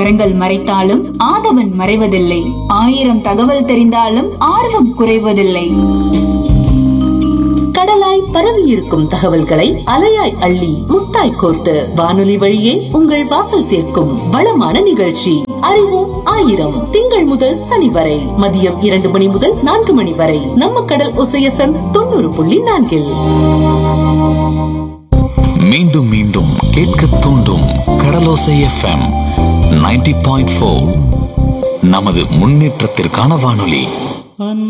கரங்கள் மறைத்தாலும் ஆதவன் மறைவதில்லை. 1000 தகவல் தெரிந்தாலும் ஆர்வம் குறைவதில்லை. கடலாய் பரவி இருக்கும் தகவல்களை அலையாய் அள்ளி முத்தாய் கோர்த்து வானொலி வழியே உங்கள் வாசல் சேர்க்கும் வளமான நிகழ்ச்சி அறிவோம் ஆயிரம். திங்கள் முதல் சனி வரை மதியம் 2 மணி முதல் 4 மணி வரை நம்ம கடல் ஒசை FM 90.4. மீண்டும் மீண்டும் கேட்க தூண்டும் கடலோசை FM 90.4. நமது முன்னேற்றத்திற்கான வானொலி.